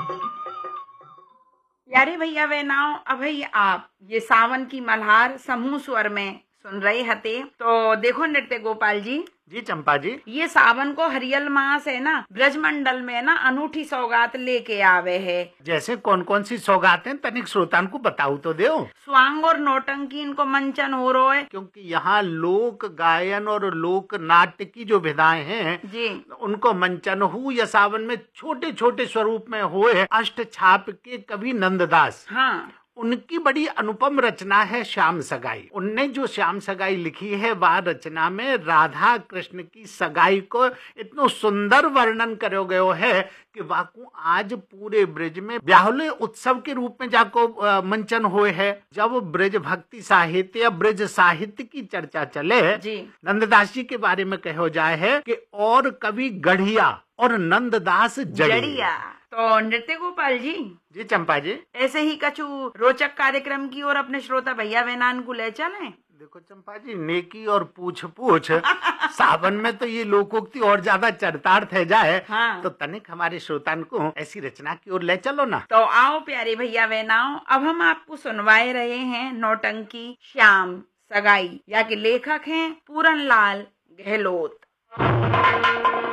यारे भैया वे नाव अभई आप ये सावन की मल्हार समूह स्वर में सुन रहे हते। तो देखो नृत्य गोपाल जी, जी चंपा जी, ये सावन को हरियल मास है ना, ब्रजमंडल में ना अनूठी सौगात लेके आवे है। जैसे कौन कौन सी सौगातें तनिक श्रोतान को बताऊ तो दो। स्वांग और नौटंकी इनको मंचन हो रहा है, क्योंकि यहाँ लोक गायन और लोक नाट्य की जो विधाएं हैं जी उनको मंचन हो या सावन में छोटे छोटे स्वरूप में हुए अष्ट छाप के कवि नंददास, हाँ, उनकी बड़ी अनुपम रचना है श्याम सगाई। उनने जो श्याम सगाई लिखी है वह रचना में राधा कृष्ण की सगाई को इतना सुंदर वर्णन करो गयो है कि वाकू आज पूरे ब्रज में ब्याहुले उत्सव के रूप में जाको मंचन हुए है। जब ब्रज भक्ति साहित्य या ब्रज साहित्य की चर्चा चले जी, नंददास जी के बारे में कहो जाए है कि और कवि गढ़िया और नंददास जड़िया। तो नृत्य गोपाल जी, जी चंपा जी, ऐसे ही कछु रोचक कार्यक्रम की ओर अपने श्रोता भैया बहनान को ले चलें। देखो चंपा जी, नेकी और पूछ पूछ सावन में तो ये लोकोक्ति और ज्यादा चरितार्थ है जाए, हाँ। तो तनिक हमारे श्रोतान को ऐसी रचना की ओर ले चलो ना। तो आओ प्यारे भैया बहनाओं, अब हम आपको सुनवाए रहे हैं नौटंकी श्याम सगाई, या के लेखक हैं पूरन लाल गहलोत।